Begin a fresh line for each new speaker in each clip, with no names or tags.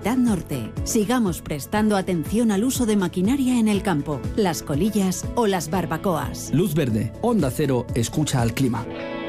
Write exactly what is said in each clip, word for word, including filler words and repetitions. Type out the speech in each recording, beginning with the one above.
Capital Norte. Sigamos prestando atención al uso de maquinaria en el campo, las colillas o las barbacoas.
Luz verde, Onda Cero, escucha al clima.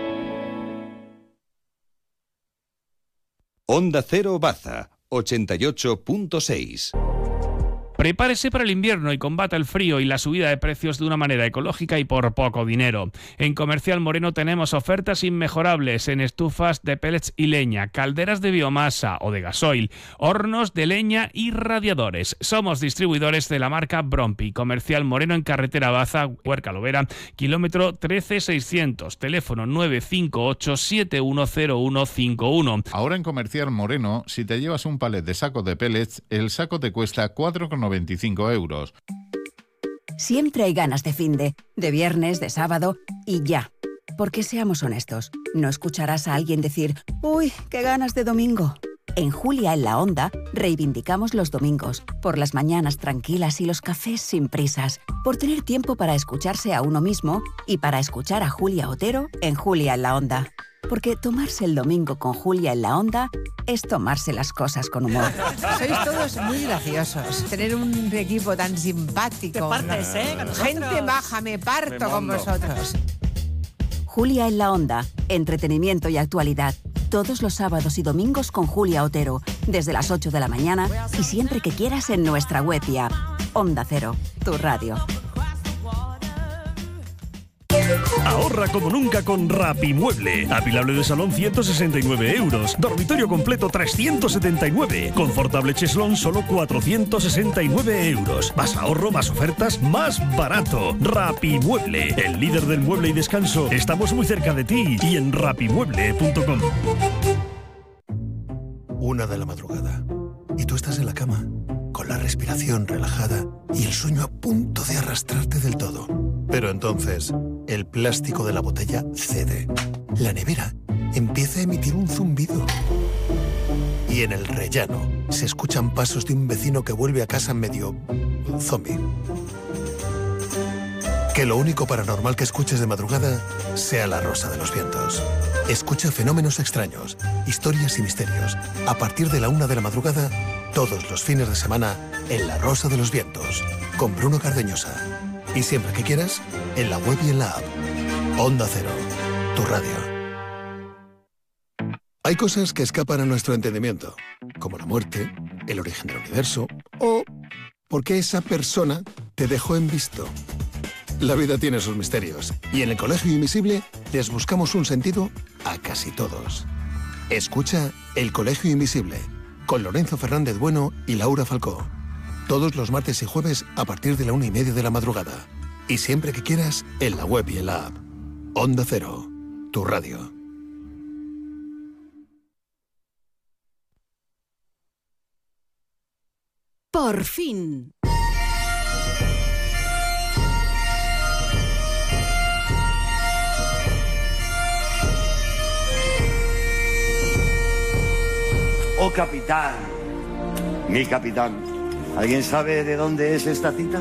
Onda Cero Baza, ochenta y ocho punto seis.
Prepárese para el invierno y combata el frío y la subida de precios de una manera ecológica y por poco dinero. En Comercial Moreno tenemos ofertas inmejorables en estufas de pellets y leña, calderas de biomasa o de gasoil, hornos de leña y radiadores. Somos distribuidores de la marca Brompi. Comercial Moreno en carretera Baza, Huerca Lovera, kilómetro trece seiscientos, teléfono nueve cinco ocho siete uno cero uno cinco uno.
Ahora en Comercial Moreno, si te llevas un palet de saco de pellets, el saco te cuesta cuatro con veinticinco euros.
Siempre hay ganas de finde, de viernes, de sábado y ya. Porque seamos honestos, no escucharás a alguien decir «Uy, qué ganas de domingo». En Julia en la Onda reivindicamos los domingos, por las mañanas tranquilas y los cafés sin prisas, por tener tiempo para escucharse a uno mismo y para escuchar a Julia Otero en Julia en la Onda. Porque tomarse el domingo con Julia en la Onda es tomarse las cosas con humor.
Sois todos muy graciosos. Tener un equipo tan simpático.
Te partes, ¿eh? Con
Gente baja, me parto
me
con vosotros.
Julia en la Onda, entretenimiento y actualidad. Todos los sábados y domingos con Julia Otero, desde las ocho de la mañana y siempre que quieras en nuestra web y app. Onda Cero, tu radio.
Ahorra como nunca con Rapimueble. Apilable de salón ciento sesenta y nueve euros. Dormitorio completo trescientos setenta y nueve. Confortable cheslón solo cuatrocientos sesenta y nueve euros. Más ahorro, más ofertas, más barato. Rapimueble, el líder del mueble y descanso. Estamos muy cerca de ti y en rapimueble punto com.
Una de la madrugada. Y tú estás en la cama, con la respiración relajada y el sueño a punto de arrastrarte del todo. Pero entonces, el plástico de la botella cede. La nevera empieza a emitir un zumbido. Y en el rellano se escuchan pasos de un vecino que vuelve a casa medio zombie. Que lo único paranormal que escuches de madrugada sea la rosa de los vientos. Escucha fenómenos extraños, historias y misterios. A partir de la una de la madrugada, todos los fines de semana, en La Rosa de los Vientos, con Bruno Cardeñosa. Y siempre que quieras, en la web y en la app. Onda Cero, tu radio. Hay cosas que escapan a nuestro entendimiento, como la muerte, el origen del universo, o por qué esa persona te dejó en visto. La vida tiene sus misterios, y en el Colegio Invisible les buscamos un sentido a casi todos. Escucha El Colegio Invisible, con Lorenzo Fernández Bueno y Laura Falcó. Todos los martes y jueves a partir de la una y media de la madrugada. Y siempre que quieras, en la web y en la app. Onda Cero, tu radio.
Por fin.
Oh, capitán, mi capitán, ¿alguien sabe de dónde es esta cita?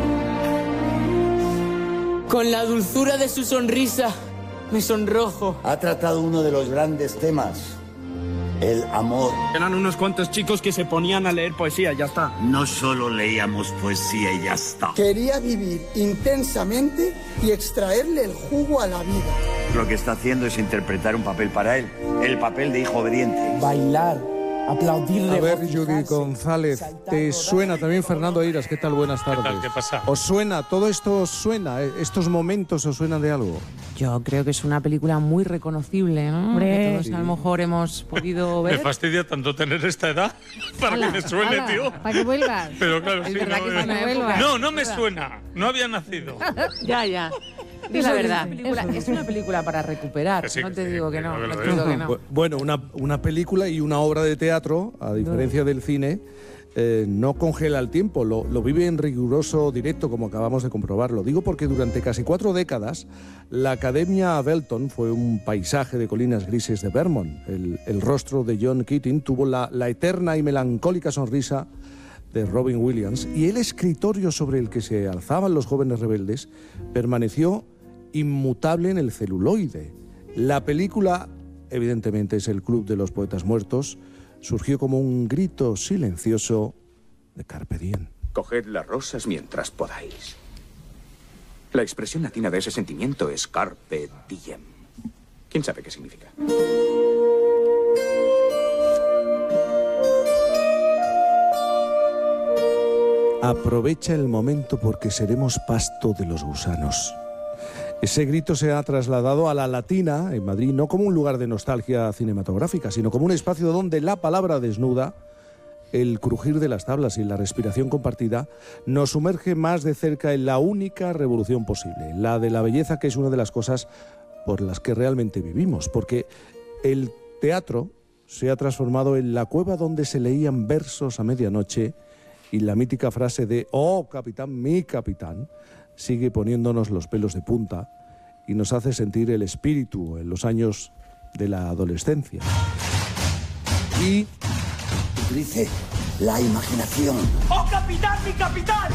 Con la dulzura de su sonrisa, me sonrojo.
Ha tratado uno de los grandes temas, el amor.
Eran unos cuantos chicos que se ponían a leer poesía, ya está.
No solo leíamos poesía y ya está.
Quería vivir intensamente y extraerle el jugo a la vida.
Lo que está haciendo es interpretar un papel para él, el papel de hijo obediente.
Bailar. Aplaudirle.
A ver, Judy González, ¿te suena también Fernando Eiras? ¿Qué tal? Buenas tardes.
¿Qué tal? ¿Qué pasa?
¿Os suena? ¿Todo esto os suena? ¿Estos momentos os suenan de algo?
Yo creo que es una película muy reconocible, ¿no?
Hombre.
Que todos
Sí.
a lo mejor hemos podido ver.
Me fastidia tanto tener esta edad para
Ala,
que me suene,
ala,
tío.
para que vuelvas.
Pero claro,
Es
sí,
verdad
no,
que
eh,
es una época.
no, no me suena. No había nacido.
Ya, ya. Es
Eso
la verdad.
dice,
Película-
eso
es una película para recuperar.
Que sí,
no
que
te
sí,
digo que no.
que
No
lo
te digo que no.
Bu- Bueno, una, una película y una obra de teatro, a diferencia del cine, eh, no congela el tiempo, lo, lo vive en riguroso directo, como acabamos de comprobar. Lo digo porque durante casi cuatro décadas, la Academia Belton fue un paisaje de colinas grises de Vermont. El, el rostro de John Keating tuvo la, la eterna y melancólica sonrisa de Robin Williams, y el escritorio sobre el que se alzaban los jóvenes rebeldes permaneció inmutable en el celuloide. La película, evidentemente, es El Club de los Poetas Muertos, surgió como un grito silencioso de Carpe Diem.
Coged las rosas mientras podáis. La expresión latina de ese sentimiento es Carpe Diem. ¿Quién sabe qué significa?
Aprovecha el momento porque seremos pasto de los gusanos. Ese grito se ha trasladado a la Latina, en Madrid, no como un lugar de nostalgia cinematográfica, sino como un espacio donde la palabra desnuda, el crujir de las tablas y la respiración compartida, nos sumerge más de cerca en la única revolución posible, la de la belleza, que es una de las cosas por las que realmente vivimos, porque el teatro se ha transformado en la cueva donde se leían versos a medianoche y la mítica frase de «Oh, capitán, mi capitán», sigue poniéndonos los pelos de punta y nos hace sentir el espíritu en los años de la adolescencia. Y
utilice la imaginación.
¡Oh, capitán, mi capitán!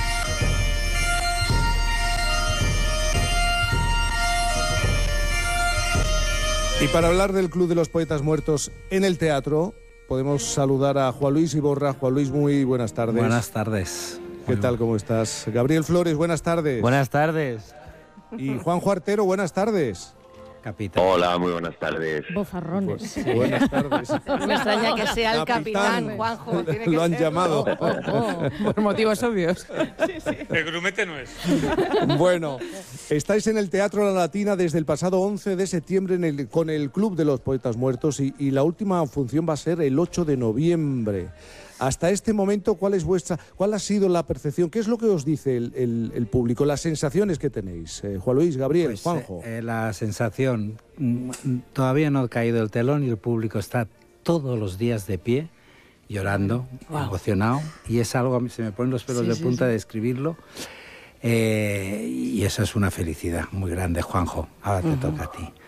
Y para hablar del Club de los Poetas Muertos en el teatro, podemos saludar a Juan Luis Iborra. Juan Luis, muy buenas tardes.
Buenas tardes.
¿Qué tal, cómo estás? Gabriel Flores, buenas tardes.
Buenas tardes.
Y Juanjo Artero, buenas tardes.
Capitán.
Hola, muy buenas tardes.
Bofarrones.
Sí, buenas tardes.
Me extraña que sea el capitán,
Capitán.
Juanjo. Tiene que
Lo han
ser.
llamado.
Oh, oh, oh.
Por motivos obvios.
El grumete no es.
Bueno, estáis en el Teatro La Latina desde el pasado once de septiembre en el, con el Club de los Poetas Muertos y, y la última función va a ser el ocho de noviembre. Hasta este momento, ¿cuál es vuestra, cuál ha sido la percepción? ¿Qué es lo que os dice el, el, el público? Las sensaciones que tenéis. Eh, Juan Luis, Gabriel,
Pues,
Juanjo.
eh, la sensación, mm, todavía no ha caído el telón y el público está todos los días de pie, llorando,
Wow.
emocionado, y es algo, a mí se me ponen los pelos
Sí,
de
sí,
punta
sí.
de describirlo, eh, y eso es una felicidad muy grande, Juanjo. Ahora te
Ujú.
toca a ti.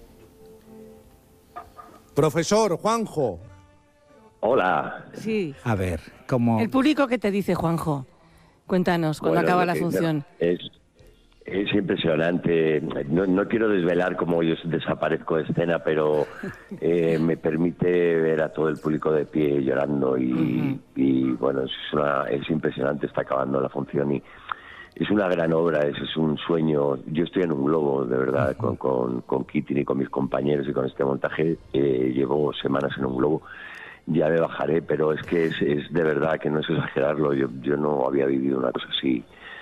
Profesor, Juanjo.
Hola.
Sí.
A ver, ¿cómo...?
El público, ¿qué te dice, Juanjo? Cuéntanos, cuando
Bueno,
acaba
lo
la
que-
función.
Es, es impresionante. No, no quiero desvelar cómo yo desaparezco de escena, pero eh, me permite ver a todo el público de pie llorando y, y, bueno, es, una, es impresionante. Está acabando la función y es una gran obra, es, es un sueño. Yo estoy en un globo, de verdad, con, con, con Kitty y con mis compañeros y con este montaje. Eh, llevo semanas en un globo. Ya me bajaré, pero es que es, es de verdad que no es exagerarlo. Yo, yo no había vivido una cosa así.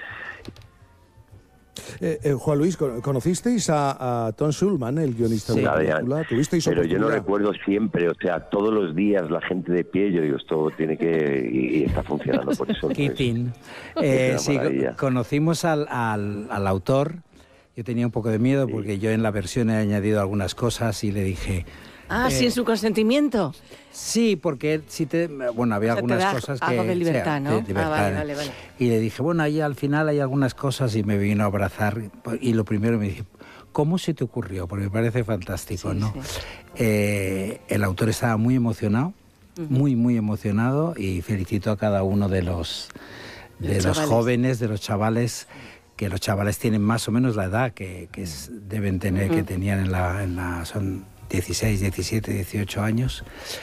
Eh, eh, Juan Luis, ¿cono- ¿conocisteis a, a Tom Schulman, el guionista de la
Nada, ya.
película? ¿Tuvisteis
Pero yo no
oportunidad?
recuerdo siempre, o sea, todos los días la gente de pie, yo digo, esto tiene que... y, y está funcionando por eso.
Keating.
Es
Eh,
una
sí,
maravilla.
co- conocimos al, al, al autor. Yo tenía un poco de miedo porque yo en la versión he añadido algunas cosas y le dije...
Ah,
eh,
sin su consentimiento.
Sí, porque si te, bueno, había
O sea, te
algunas
da
cosas que...
algo de libertad,
sea,
¿no?
de
Ah,
libertad.
vale, vale, vale.
Y le dije, bueno, ahí al final hay algunas cosas y me vino a abrazar y lo primero me dije, ¿cómo se te ocurrió? Porque me parece fantástico,
Sí,
¿no?
sí.
Eh, el autor estaba muy emocionado,
Ujú.
muy, muy emocionado y felicito a cada uno de los, de
Los
los
chavales.
jóvenes, de los chavales, que los chavales tienen más o menos la edad que, que es- deben tener, que
Ujú.
tenían en la, en la... son dieciséis, diecisiete, dieciocho años.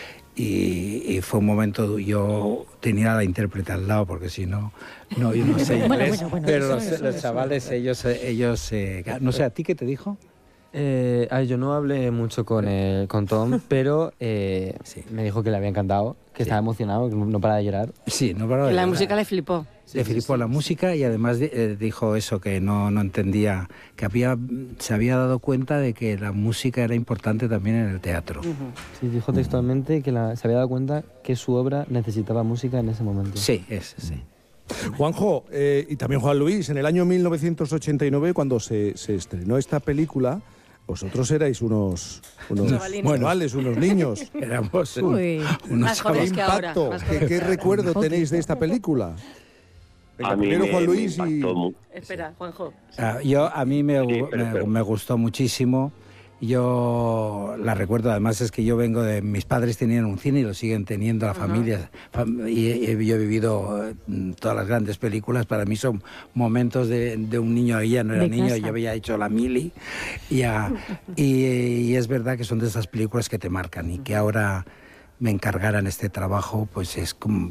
Y, y fue un momento, yo tenía a la intérprete al lado, porque si no, no, yo no sé
Bueno,
inglés,
bueno, bueno,
pero
eso,
los,
eso,
los
eso.
chavales, ellos, ellos eh, no sé, ¿a ti qué te dijo?
Eh, ay, yo no hablé mucho con, eh, con Tom, pero eh, me dijo que le había encantado, que estaba emocionado, que no paraba de llorar.
Sí, no paraba
Que
de
la
llorar.
música le flipó.
Le flipó la música y además di- eh, dijo eso, que no, no entendía, que había, se había dado cuenta de que la música era importante también en el teatro.
Sí, dijo textualmente que la- se había dado cuenta que su obra necesitaba música en ese momento.
Sí, es, sí.
Juanjo, eh, y también Juan Luis, en el año mil novecientos ochenta y nueve, cuando se, se estrenó esta película, vosotros erais unos, unos
Chavalines.
chavales, unos niños.
Éramos
un-
Uy,
unos
más jóvenes
¿Qué
que ahora,
impacto?
más
¿Qué,
jóvenes
qué
que ahora.
recuerdo
Un
tenéis de esta película? Venga,
A mí
primero
me-
Juan
me
Luis y...
impactó mu-
Espera, Juanjo.
Ah, yo, a mí me,
Sí, pero-
me-
pero-
me gustó muchísimo. Yo la recuerdo, además es que yo vengo de... Mis padres tenían un cine y lo siguen teniendo, la familia. fam- y, y yo he vivido eh, todas las grandes películas. Para mí son momentos de, de un niño, ahí ya no era
De
niño,
casa.
ya había hecho la mili. Y, ah, y, y es verdad que son de esas películas que te marcan y que ahora... me encargaran este trabajo, pues es como